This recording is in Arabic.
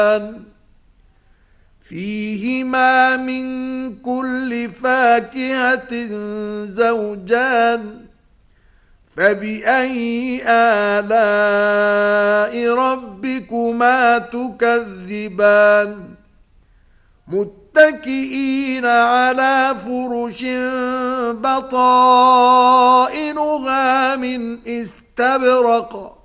فيهما من كل فاكهة زوجان فبأي آلاء ربكما تكذبان متكئين على فرش بطائنها من استبرق